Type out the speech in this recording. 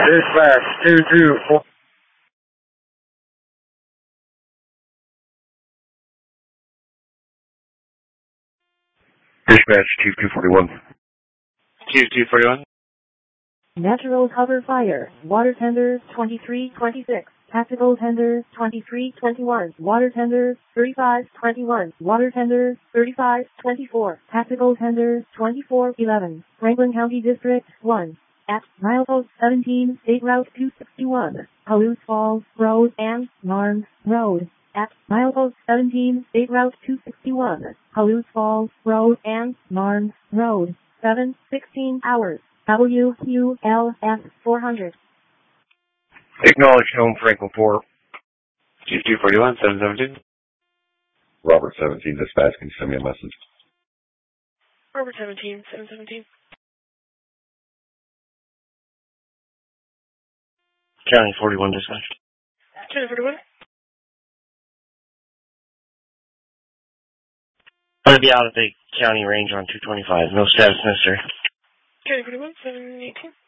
Dispatch 224. Dispatch 2241. 2241. Natural cover fire. Water tenders 2326. Tactical tenders 2321. Water tenders 3521. Water tenders 3524. Tactical tenders 2411. Franklin County District 1. At milepost 17, State Route 261, Palouse Falls Road and Narms Road. At milepost 17, State Route 261, Palouse Falls Road and Narms Road. 7:16 hours. WQLS 400. Acknowledged home, Franklin 4. 2241, 717. Robert 17, dispatch, can you send me a message? Robert 17, 717. County 41, dispatch. County 41. I'm going to be out at the county range on 225. No status necessary. County 41, 718.